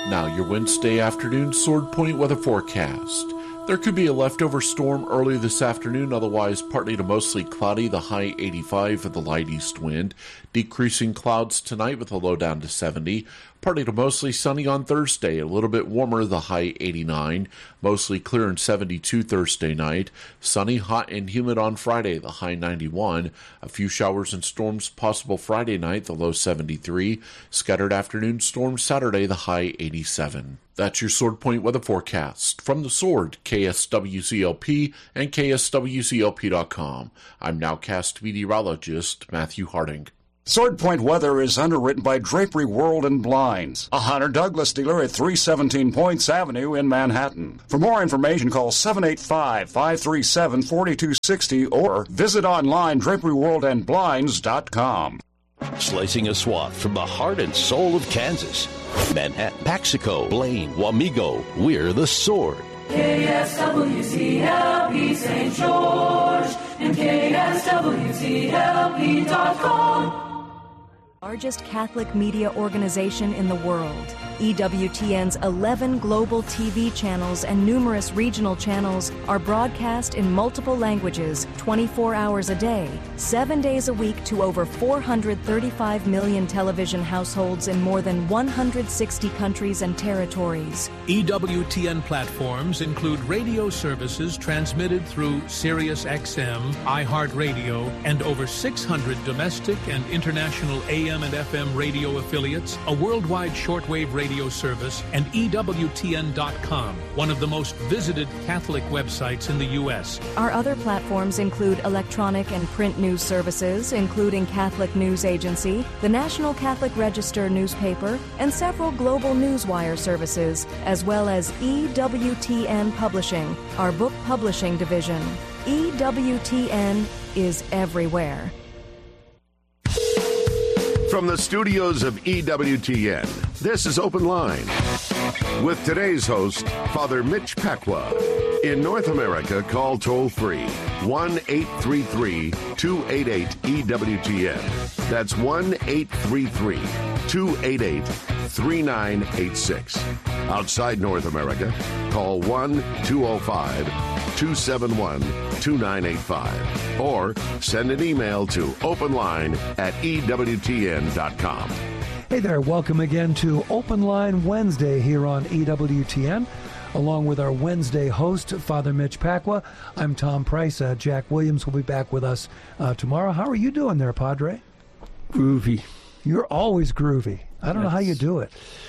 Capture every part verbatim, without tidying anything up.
Now your Wednesday afternoon Sword Point weather forecast. There could be a leftover storm early this afternoon, otherwise partly to mostly cloudy, the high eighty-five with the light east wind. Decreasing clouds tonight with a low down to seventy. Partly to mostly sunny on Thursday, a little bit warmer, the high eighty-nine. Mostly clear and seventy-two Thursday night. Sunny, hot, and humid on Friday, the high ninety-one. A few showers and storms possible Friday night, the low seventy-three. Scattered afternoon storms Saturday, the high eighty-seven. That's your Sword Point weather forecast. From the Sword, K S W C L P and K S W C L P dot com. I'm nowcast meteorologist Matthew Harding. Sword Point weather is underwritten by Drapery World and Blinds, a Hunter Douglas dealer at three seventeen Points Avenue in Manhattan. For more information, call seven eight five, five three seven, four two six zero or visit online drapery world and blinds dot com. Slicing a swath from the heart and soul of Kansas. Manhattan, Paxico, Blaine, Wamego, we're the Sword. K S W C L P Saint George and K S W C L P dot com. Largest Catholic media organization in the world. E W T N's eleven global T V channels and numerous regional channels are broadcast in multiple languages twenty-four hours a day, seven days a week to over four hundred thirty-five million television households in more than one hundred sixty countries and territories. E W T N platforms include radio services transmitted through Sirius X M, iHeartRadio, and over six hundred domestic and international A M and F M radio affiliates, a worldwide shortwave radio radio service, and E W T N dot com, one of the most visited Catholic websites in the U S. Our other platforms include electronic and print news services, including Catholic News Agency, the National Catholic Register newspaper, and several global newswire services, as well as E W T N Publishing, our book publishing division. E W T N is everywhere. From the studios of E W T N, this is Open Line with today's host, Father Mitch Pacwa. In North America, call toll-free one eight three three, two eight eight, E W T N. That's one eight three three, two eight eight, three nine eight six. Outside North America, call one two oh five, two seven one, two nine eight five or send an email to openline at E W T N dot com. Hey there, welcome again to Open Line Wednesday here on E W T N. Along with our Wednesday host, Father Mitch Pacwa, I'm Tom Price. Uh, Jack Williams will be back with us uh, tomorrow. How are you doing there, Padre? Groovy. You're always groovy. I don't yes. know how you do it.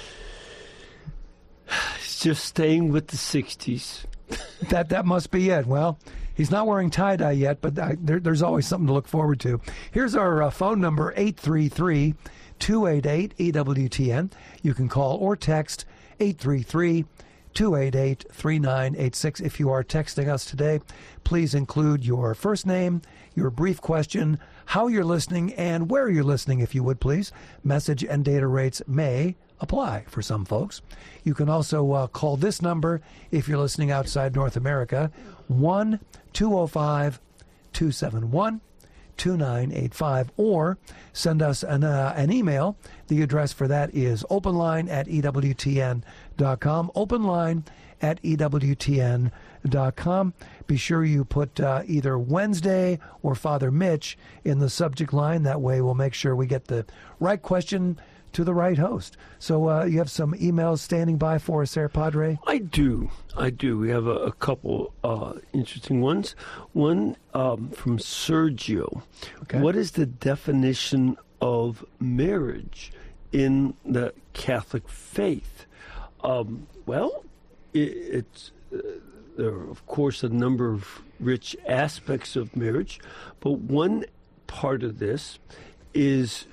It's just staying with the sixties. that that must be it. Well, he's not wearing tie-dye yet, but I, there, there's always something to look forward to. Here's our uh, phone number, eight three three, two eight eight, E W T N. You can call or text eight three three, two eight eight, three nine eight six. If you are texting us today, please include your first name, your brief question, how you're listening, and where you're listening, if you would, please. Message and data rates may apply for some folks. You can also uh, call this number if you're listening outside North America, one two oh five, two seven one, two nine eight five, or send us an, uh, an email. The address for that is openline at E W T N dot com, openline at E W T N dot com. Be sure you put uh, either Wednesday or Father Mitch in the subject line. That way we'll make sure we get the right question to the right host. So uh, you have some emails standing by for us there, Padre? I do. I do. We have a, a couple uh, interesting ones. One um, from Sergio. Okay. What is the definition of marriage in the Catholic faith? Um, well, it, it's uh, there are, of course, a number of rich aspects of marriage, but one part of this is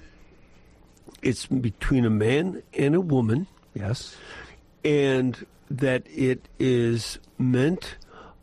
it's between a man and a woman. Yes. And that it is meant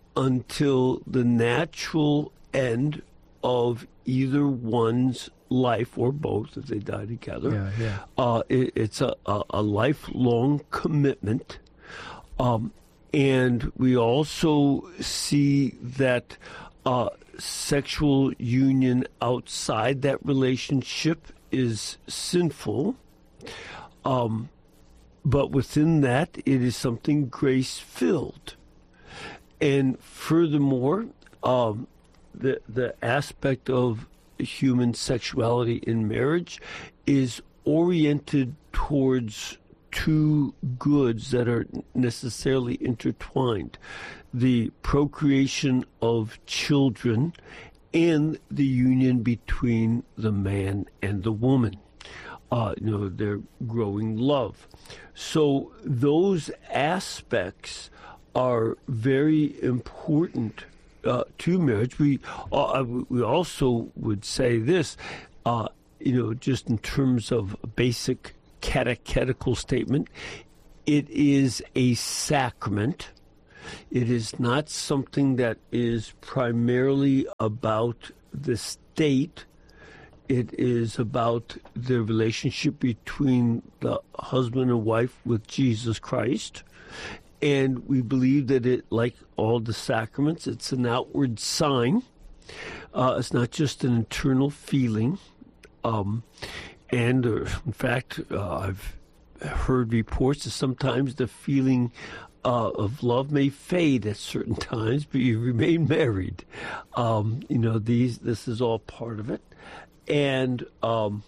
until the natural end of either one's life or both, if they die together. Yeah, yeah. Uh, it, it's a, a, a lifelong commitment. Um, and we also see that uh, sexual union outside that relationship is sinful. Um, but within that, it is something grace-filled. And furthermore, um, the the aspect of human sexuality in marriage is oriented towards two goods that are necessarily intertwined: the procreation of children and the union between the man and the woman. Uh, you know, their growing love. So those aspects are very important uh, to marriage. We uh, we also would say this, uh, you know, just in terms of a basic catechetical statement, it is a sacrament. It is not something that is primarily about the state. It is about the relationship between the husband and wife with Jesus Christ. And we believe that it, like all the sacraments, it's an outward sign. Uh, it's not just an internal feeling. Um, and uh, in fact, uh, I've heard reports that sometimes the feeling uh, of love may fade at certain times, but you remain married. Um, you know, these this is all part of it. And um,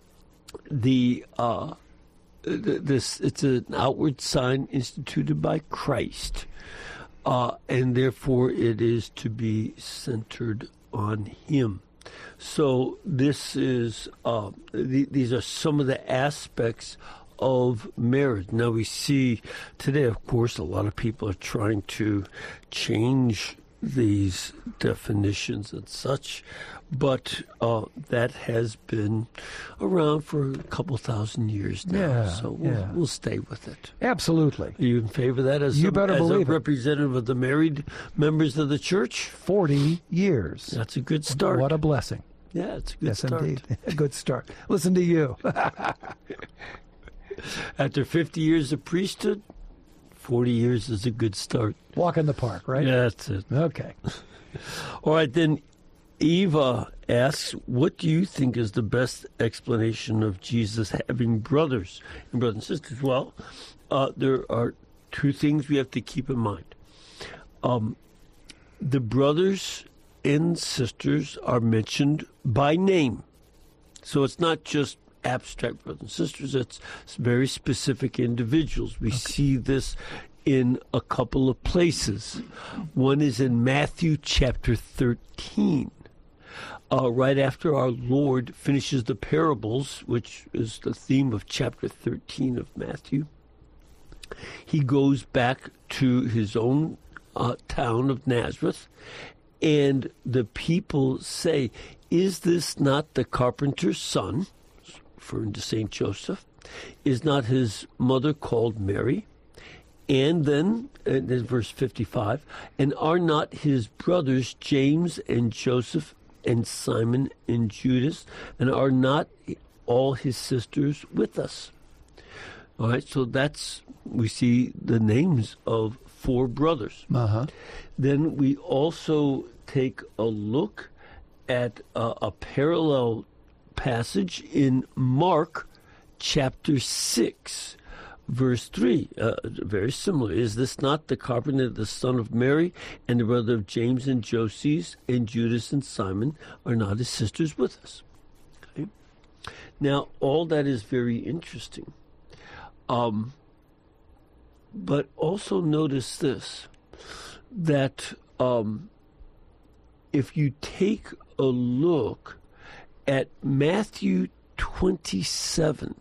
the uh, this it's an outward sign instituted by Christ, uh, and therefore it is to be centered on Him. So this is uh, th- these are some of the aspects of marriage. Now we see today, of course, a lot of people are trying to change these definitions and such, but uh, that has been around for a couple thousand years now. Yeah, so we'll, yeah. we'll stay with it. Absolutely. Are you in favor of that as, You a, better as believe a it. representative of the married members of the church? forty years. That's a good start. What a blessing. Yeah, it's a good yes, start. indeed. A good start. Listen to you. After fifty years of priesthood, forty years is a good start. Walk in the park, right? Yeah, that's it. Okay. All right, then Eva asks, what do you think is the best explanation of Jesus having brothers and brothers and sisters? Well, uh, there are two things we have to keep in mind. Um, the brothers and sisters are mentioned by name. So it's not just abstract brothers and sisters, it's very specific individuals. We okay. see this in a couple of places. One is in Matthew chapter thirteen. Uh, right after our Lord finishes the parables, which is the theme of chapter thirteen of Matthew, he goes back to his own uh, town of Nazareth, and the people say, is this not the carpenter's son, referring to Saint Joseph? Is not his mother called Mary? And then, and then verse fifty-five, and are not his brothers James and Joseph and Simon and Judas, and are not all his sisters with us? All right, so that's, we see the names of four brothers. Uh-huh. Then we also take a look at uh, a parallel passage in Mark chapter six, verse three, uh, very similar. Is this not the carpenter, the son of Mary, and the brother of James and Joses, and Judas and Simon, are not his sisters with us? Okay. Now, all that is very interesting. Um, but also notice this, that um, if you take a look at Matthew twenty-seven,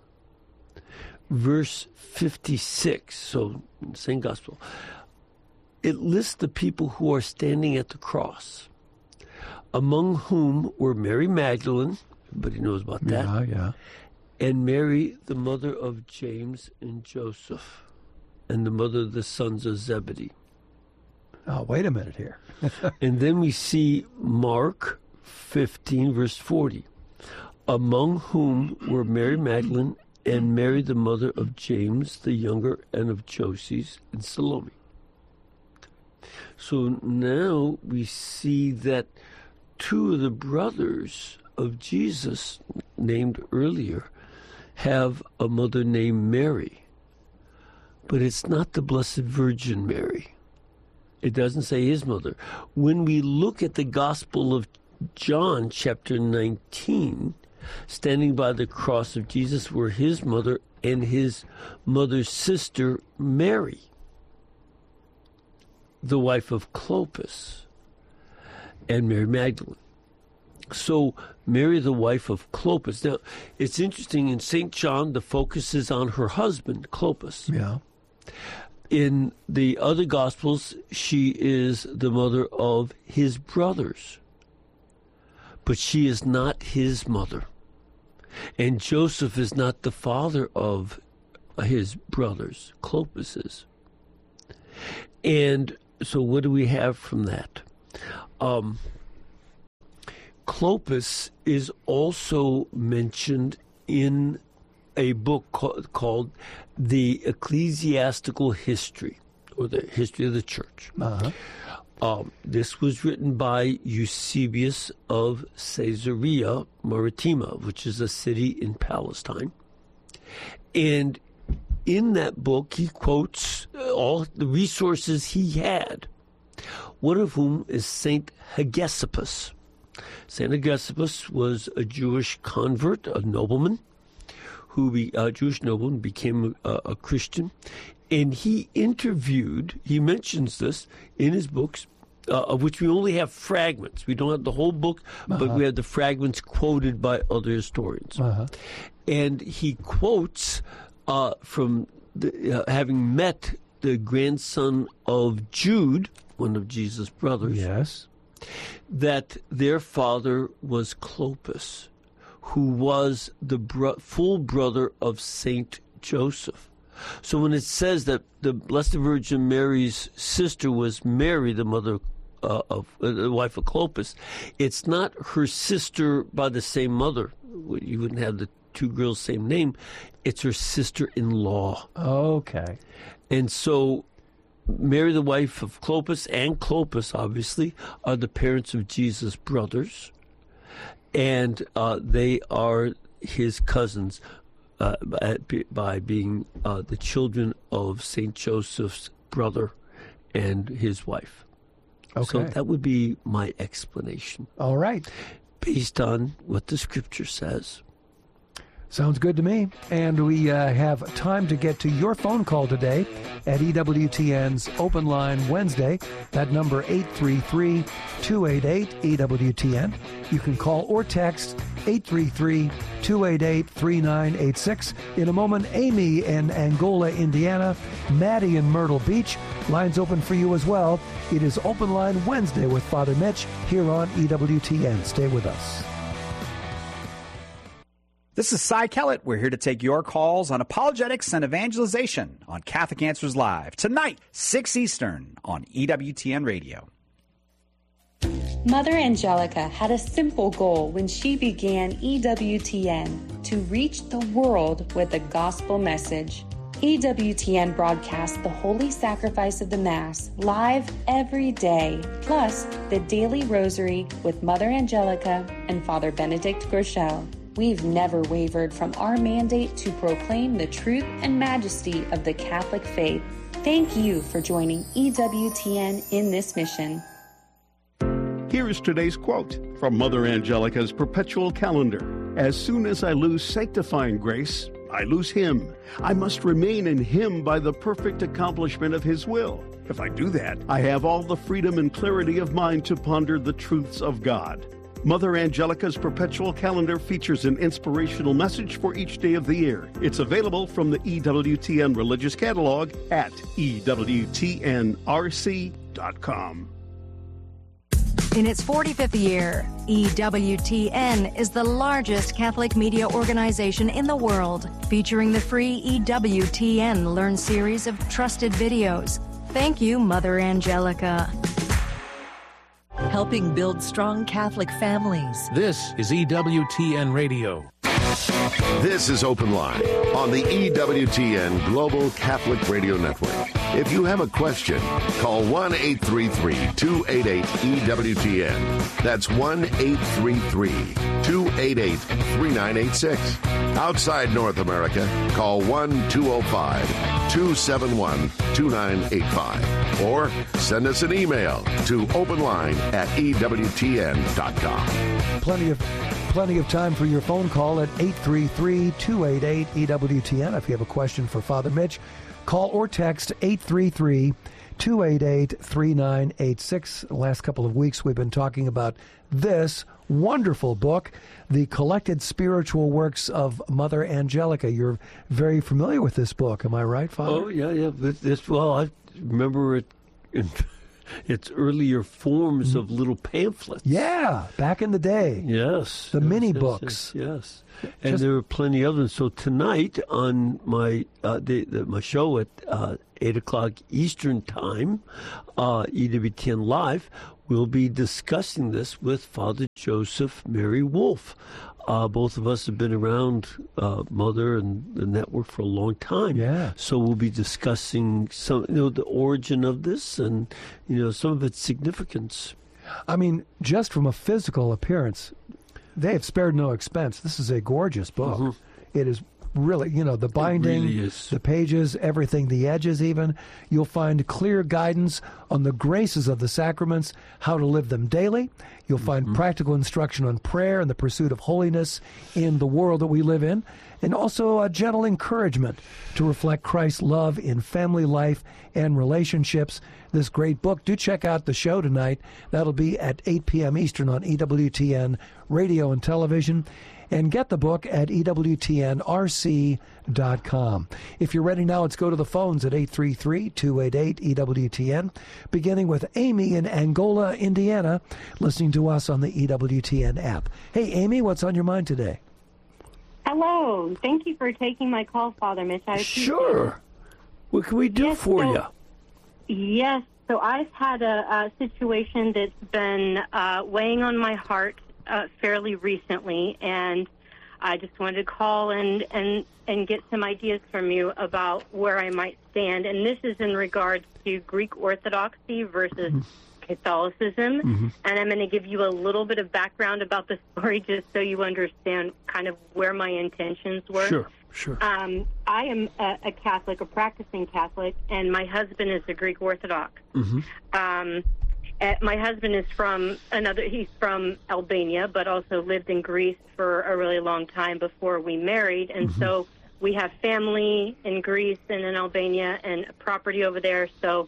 verse fifty-six, so same gospel, it lists the people who are standing at the cross, among whom were Mary Magdalene, everybody knows about that, yeah, yeah. and Mary, the mother of James and Joseph, and the mother of the sons of Zebedee. Oh, wait a minute here. And then we see Mark fifteen, verse forty, among whom were Mary Magdalene and Mary, the mother of James the younger, and of Joses and Salome. So now we see that two of the brothers of Jesus, named earlier, have a mother named Mary. but it's not the Blessed Virgin Mary. It doesn't say his mother. When we look at the Gospel of John, chapter nineteen, standing by the cross of Jesus were his mother and his mother's sister, Mary, the wife of Clopas, and Mary Magdalene. So Mary, the wife of Clopas. Now, it's interesting, in Saint John, the focus is on her husband, Clopas. Yeah. In the other Gospels, she is the mother of his brothers. But she is not his mother. And Joseph is not the father of his brothers, Clopas is. And so what do we have from that? Um, Clopas is also mentioned in a book called, called The Ecclesiastical History, or the History of the Church. Uh-huh. Um, this was written by Eusebius of Caesarea Maritima, which is a city in Palestine. And in that book, he quotes all the resources he had, one of whom is Saint Hegesippus. Saint Hegesippus was a Jewish convert, a nobleman, who be, a Jewish nobleman, became a, a Christian. And he interviewed, he mentions this in his books, uh, of which we only have fragments. We don't have the whole book, uh-huh. but we have the fragments quoted by other historians. Uh-huh. And he quotes uh, from the, uh, having met the grandson of Jude, one of Jesus' brothers, yes, that their father was Clopas, who was the bro- full brother of Saint Joseph. So when it says that the Blessed Virgin Mary's sister was Mary, the mother uh, of uh, the wife of Clopas, it's not her sister by the same mother. You wouldn't have the two girls' same name. It's her sister-in-law. Okay. And so Mary, the wife of Clopas, and Clopas, obviously, are the parents of Jesus' brothers, and uh, they are his cousins uh, by, by being uh, the children of Saint Joseph's brother and his wife. Okay. So that would be my explanation. All right. Based on what the Scripture says. Sounds good to me. And we uh, have time to get to your phone call today at E W T N's Open Line Wednesday. That number, eight three three, two eight eight, E W T N. You can call or text eight three three, two eight eight, three nine eight six. In a moment, Amy in Angola, Indiana, Maddie in Myrtle Beach. Lines open for you as well. It is Open Line Wednesday with Father Mitch here on E W T N. Stay with us. This is Cy Kellett. We're here to take your calls on apologetics and evangelization on Catholic Answers Live. Tonight, six Eastern on E W T N Radio. Mother Angelica had a simple goal when she began E W T N, to reach the world with the gospel message. E W T N broadcasts the Holy Sacrifice of the Mass live every day, plus the Daily Rosary with Mother Angelica and Father Benedict Groeschel. We've never wavered from our mandate to proclaim the truth and majesty of the Catholic faith. Thank you for joining E W T N in this mission. Here is today's quote from Mother Angelica's perpetual calendar. As soon as I lose sanctifying grace, I lose Him. I must remain in Him by the perfect accomplishment of His will. If I do that, I have all the freedom and clarity of mind to ponder the truths of God. Mother Angelica's perpetual calendar features an inspirational message for each day of the year. It's available from the E W T N Religious Catalog at E W T N R C dot com. In its forty-fifth year, E W T N is the largest Catholic media organization in the world, featuring the free E W T N Learn series of trusted videos. Thank you, Mother Angelica. Helping build strong Catholic families. This is E W T N Radio. This is Open Line on the E W T N Global Catholic Radio Network. If you have a question, call one eight three three, two eight eight, E W T N. That's one eight three three, two eight eight, three nine eight six. Outside North America, call one two oh five, two seven one, two nine eight five. Or send us an email to openline at E W T N dot com. Plenty of plenty of time for your phone call at eight three three, two eight eight, E W T N. If you have a question for Father Mitch, call or text eight three three, two eight eight, three nine eight six. The last couple of weeks we've been talking about this wonderful book, The Collected Spiritual Works of Mother Angelica. You're very familiar with this book, am I right, Father? Oh, yeah, yeah. This, this, well, I remember it in its earlier forms of little pamphlets. Yeah, back in the day. Yes. The yes, mini yes, books. Yes. yes. And Just, there were plenty of them. So tonight on my uh, the, the, my show at uh, eight o'clock Eastern Time, uh, E W T N Live, we'll be discussing this with Father Joseph Mary Wolf. Uh, both of us have been around uh, Mother and the network for a long time. Yeah. So we'll be discussing some, you know, the origin of this and, you know, some of its significance. I mean, just from a physical appearance, they have spared no expense. This is a gorgeous book. Mm-hmm. It is really, you know, the binding, really is. The pages, everything, the edges even. You'll find clear guidance on the graces of the sacraments, how to live them daily. You'll find mm-hmm. practical instruction on prayer and the pursuit of holiness in the world that we live in, and also a gentle encouragement to reflect Christ's love in family life and relationships. This great book. Do check out the show tonight. That'll be at eight p.m. Eastern on E W T N Radio and Television. And get the book at E W T N R C dot com. If you're ready now, let's go to the phones at eight three three, two eight eight, E W T N, beginning with Amy in Angola, Indiana, listening to us on the E W T N app. Hey, Amy, what's on your mind today? Hello. Thank you for taking my call, Father Mitch. I Sure. It. What can we do yes, for so, you? Yes. So I've had a, a situation that's been uh, weighing on my heart Uh, fairly recently, and I just wanted to call and, and, and get some ideas from you about where I might stand. And this is in regards to Greek Orthodoxy versus mm-hmm. Catholicism. Mm-hmm. And I'm going to give you a little bit of background about the story just so you understand kind of where my intentions were. Sure, sure. Um, I am a, a Catholic, a practicing Catholic, and my husband is a Greek Orthodox. Mm-hmm. Um Uh, my husband is from another, he's from Albania, but also lived in Greece for a really long time before we married. And mm-hmm. so we have family in Greece and in Albania and property over there. So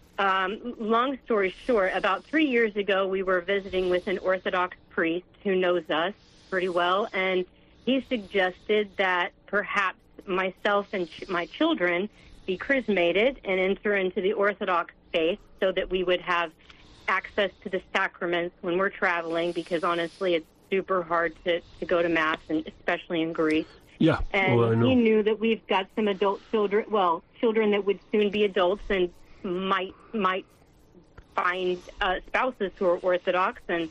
um, long story short, about three years ago, we were visiting with an Orthodox priest who knows us pretty well. And he suggested that perhaps myself and ch- my children be chrismated and enter into the Orthodox faith so that we would have access to the sacraments when we're traveling, because honestly it's super hard to, to go to Mass, and especially in Greece. Yeah. And well, I know. he knew that we've got some adult children, well, children that would soon be adults and might might find uh, spouses who are Orthodox. And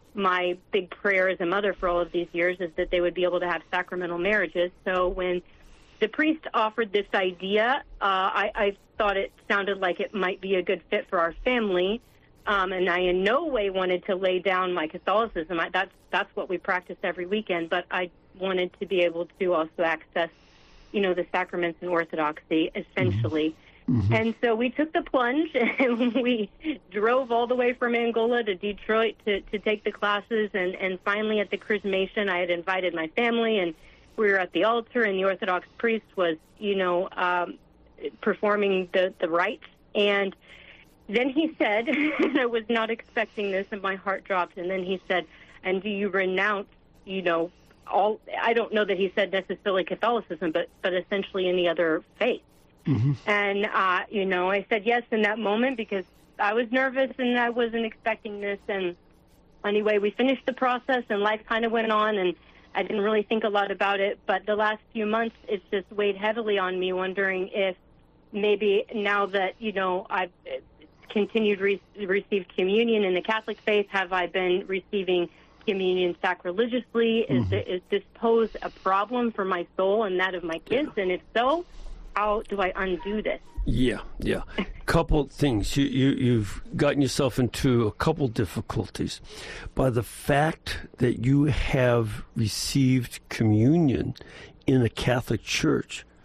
my big prayer as a mother for all of these years is that they would be able to have sacramental marriages. So when the priest offered this idea, uh, I, I thought it sounded like it might be a good fit for our family. Um, and I in no way wanted to lay down my Catholicism. I, that's that's what we practice every weekend. But I wanted to be able to also access, you know, the sacraments in Orthodoxy, essentially. Mm-hmm. And so we took the plunge, and we drove all the way from Angola to Detroit to, to take the classes. And, and finally, at the chrismation, I had invited my family, and we were at the altar, and the Orthodox priest was, you know, um, performing the, the rites. And then he said, and I was not expecting this, and my heart dropped, and then he said, and do you renounce, you know, all, I don't know that he said necessarily Catholicism, but, but essentially any other faith. Mm-hmm. And, uh, you know, I said yes in that moment because I was nervous and I wasn't expecting this. And anyway, we finished the process, and life kind of went on, and I didn't really think a lot about it. But the last few months, it's just weighed heavily on me, wondering if maybe now that, you know, I've continued to re- receive communion in the Catholic faith, have I been receiving communion sacrilegiously? Is, mm-hmm. is this pose a problem for my soul and that of my kids? Yeah. And if so, how do I undo this? Yeah, yeah. Couple things. You, you, you've gotten yourself into a couple difficulties. By the fact that you have received communion in a Catholic church,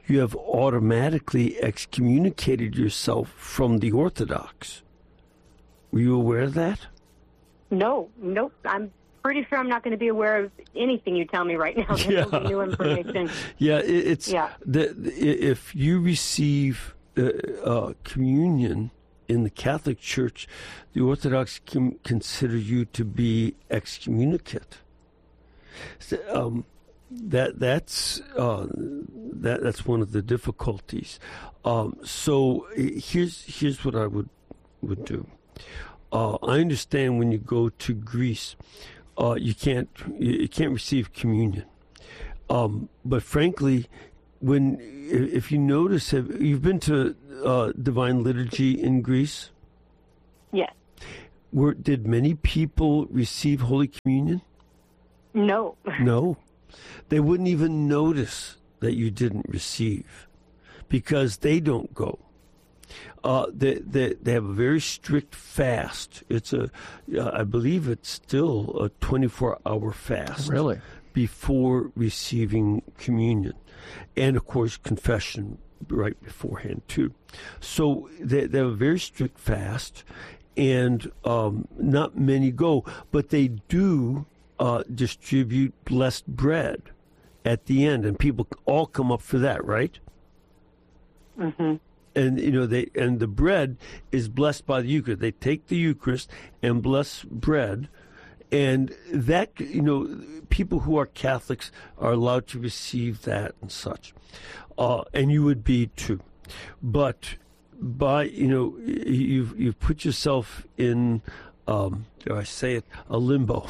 you have automatically excommunicated yourself from the Orthodox. Were you aware of that? No, nope. I'm pretty sure I'm not going to be aware of anything you tell me right now. This Yeah. will be new information. Yeah, it, it's Yeah. The, the, if you receive uh, uh, communion in the Catholic Church, the Orthodox can consider you to be excommunicate. So, um, that that's uh, that that's one of the difficulties. Um, so here's here's what I would would do. Uh, I understand when you go to Greece, uh, you can't you, you can't receive communion. Um, but frankly, when if you notice, have, you've been to uh, Divine Liturgy in Greece? Yes. Were did many people receive Holy Communion? No. No. They wouldn't even notice that you didn't receive because they don't go. Uh, they, they they have a very strict fast. It's a, uh, I believe it's still a twenty-four hour fast. Really? Before receiving communion, and of course confession right beforehand too. So they, they have a very strict fast, and um, not many go, but they do uh, distribute blessed bread at the end, and people all come up for that, right? Mm-hmm. And you know they and the bread is blessed by the Eucharist. They take the Eucharist and bless bread, and that you know people who are Catholics are allowed to receive that and such, uh, and you would be too. But by you know you've you've put yourself in, um, dare I say it, a limbo.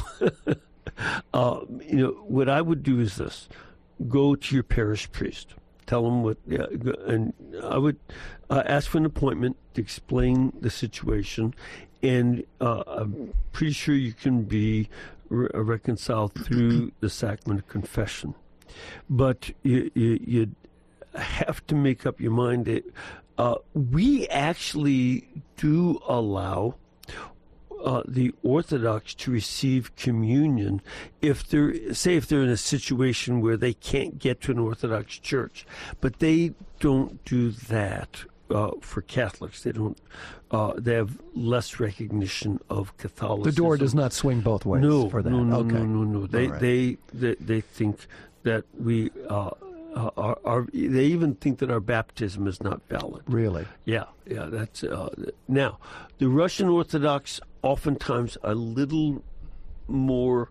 uh, you know what I would do is this: go to your parish priest. Tell them what, yeah, and I would uh, ask for an appointment to explain the situation, and uh, I'm pretty sure you can be re- reconciled through the sacrament of confession. But you, you, you have to make up your mind that uh, we actually do allow Uh, the Orthodox to receive communion if they're, say, if they're in a situation where they can't get to an Orthodox church, but they don't do that uh, for Catholics. They don't. Uh, they have less recognition of Catholicism. The door does not swing both ways no, for that. No, no, okay. no, no, no. They, right. they, they, they think that we. Uh, Uh, are, are, they even think that our baptism is not valid. Really? Yeah, yeah. That's uh, now the Russian Orthodox oftentimes a little more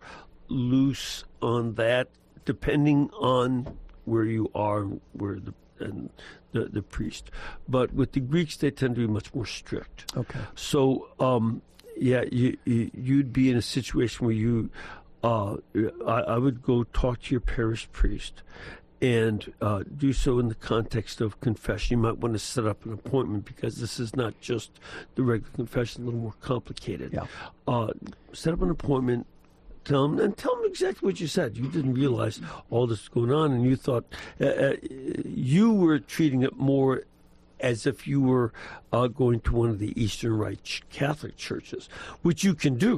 loose on that, depending on where you are, where the and the the priest. But with the Greeks, they tend to be much more strict. Okay. So, um, yeah, you, you you'd be in a situation where you, uh, I, I would go talk to your parish priest. And uh, do so in the context of confession. You might want to set up an appointment because this is not just the regular confession; a little more complicated. Yeah. Uh, set up an appointment. Tell them and tell them exactly what you said. You didn't realize all this was going on, and you thought uh, uh, you were treating it more as if you were uh, going to one of the Eastern Rite Catholic churches, which you can do.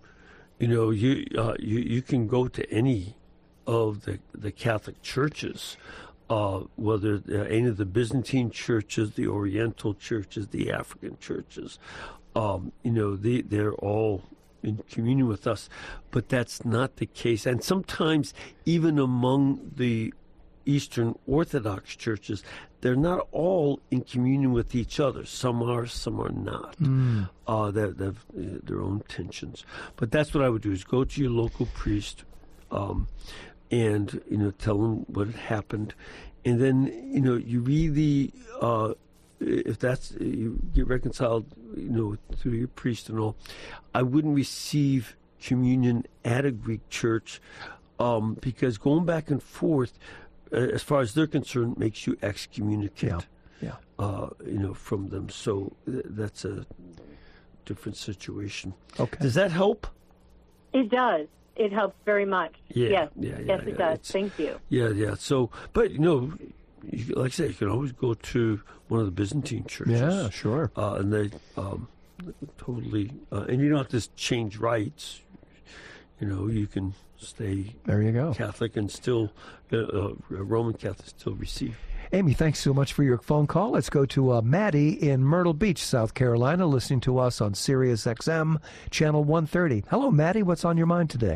You know, you uh, you you can go to any of the, the Catholic churches, uh, whether uh, any of the Byzantine churches, the Oriental churches, the African churches, um, you know, they, they're all in communion with us. But that's not the case. And sometimes even among the Eastern Orthodox churches, they're not all in communion with each other. Some are, some are not. Mm. Uh, they, they have uh, their own tensions. But that's what I would do, is go to your local priest, um, and, you know, tell them what had happened. And then, you know, you really, uh, if that's, you get reconciled, you know, through your priest and all, I wouldn't receive communion at a Greek church um, because going back and forth, uh, as far as they're concerned, makes you excommunicate, yeah. Yeah. Uh, you know, from them. So th- that's a different situation. Okay. Does that help? It does. It helps very much. Yeah, yes, yeah, yeah, yes, it yeah. does. It's- Thank you. Yeah, yeah. So, but you know, you, like I say, you can always go to one of the Byzantine churches. Yeah, sure. Uh, and they um, totally, uh, and you don't have to change rites. you know, you can stay there you go. Catholic and still, uh, uh, Roman Catholic still receive. Amy, thanks so much for your phone call. Let's go to uh, Maddie in Myrtle Beach, South Carolina, listening to us on Sirius X M, channel one thirty. Hello, Maddie. What's on your mind today?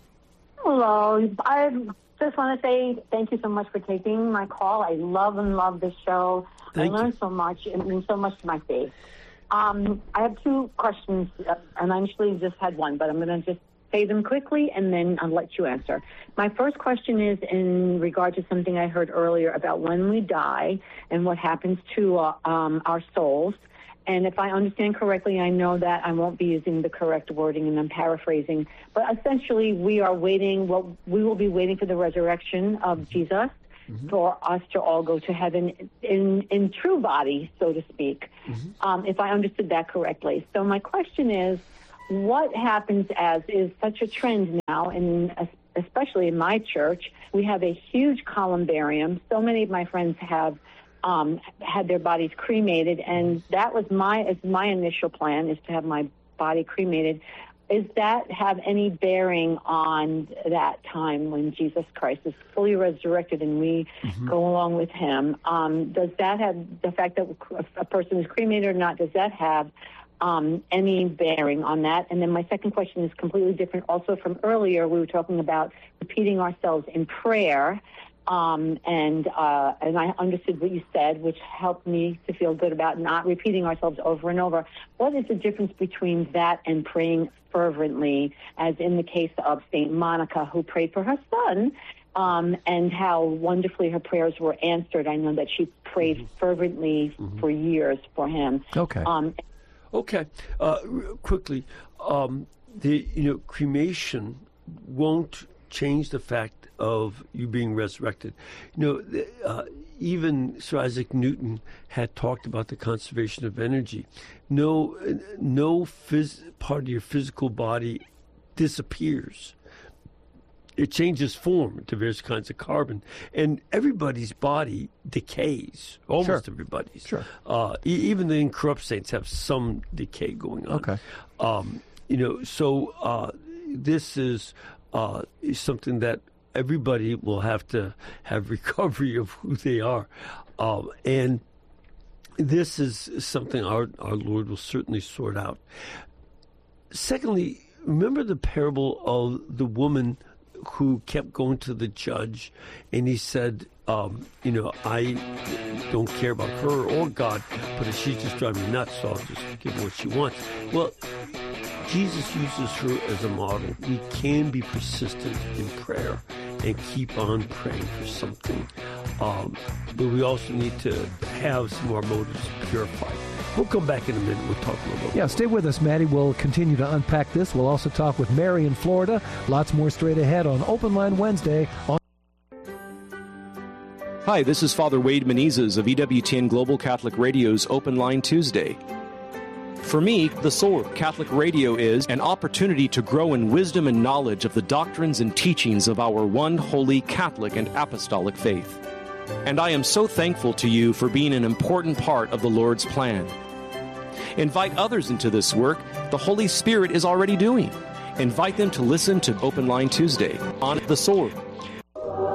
Hello. I just want to say thank you so much for taking my call. I love and love this show. Thank I learned you. so much. It means so much to my faith. Um, I have two questions, uh, and I initially just had one, but I'm going to just say them quickly, and then I'll let you answer. My first question is in regard to something I heard earlier about when we die and what happens to uh, um, our souls. And if I understand correctly, I know that I won't be using the correct wording, and I'm paraphrasing. But essentially, we are waiting. Well, we will be waiting for the resurrection of Jesus mm-hmm. for us to all go to heaven in in true body, so to speak. Mm-hmm. Um, if I understood that correctly. So my question is, what happens as is such a trend now, and especially in my church, we have a huge columbarium. So many of my friends have um, had their bodies cremated, and that was my is my initial plan, is to have my body cremated. Does that have any bearing on that time when Jesus Christ is fully resurrected and we mm-hmm. go along with him? Um, does that have, the fact that a person is cremated or not, does that have Um, any bearing on that? And then my second question is completely different. Also from earlier, we were talking about repeating ourselves in prayer, um, and uh, and I understood what you said, which helped me to feel good about not repeating ourselves over and over. What is the difference between that and praying fervently, as in the case of Saint Monica, who prayed for her son, um, and how wonderfully her prayers were answered? I know that she prayed mm-hmm. fervently mm-hmm. for years for him. Okay. Um, Okay, uh, r- quickly, um, the you know cremation won't change the fact of you being resurrected. You know, the, uh, even Sir Isaac Newton had talked about the conservation of energy. No, no phys- part of your physical body disappears. It changes form to various kinds of carbon, and everybody's body decays. Almost Sure. everybody's. Sure. Uh, e- even the incorrupt saints have some decay going on. Okay. Um, you know, so uh, this is uh, something that everybody will have to have recovery of who they are, um, and this is something our our Lord will certainly sort out. Secondly, remember the parable of the woman who kept going to the judge, and he said, um, you know, I don't care about her or God, but if she's just driving me nuts, so I'll just give her what she wants. Well, Jesus uses her as a model. We can be persistent in prayer and keep on praying for something. Um, but we also need to have some of our motives purified. We'll come back in a minute. We'll talk a little bit. Yeah, stay with us, Maddie. We'll continue to unpack this. We'll also talk with Mary in Florida. Lots more straight ahead on Open Line Wednesday. On Hi, this is Father Wade Menezes of E W T N Global Catholic Radio's Open Line Tuesday. For me, the soul of Catholic Radio is an opportunity to grow in wisdom and knowledge of the doctrines and teachings of our one holy Catholic and apostolic faith. And I am so thankful to you for being an important part of the Lord's plan. Invite others into this work the Holy Spirit is already doing. Invite them to listen to Open Line Tuesday on the Soul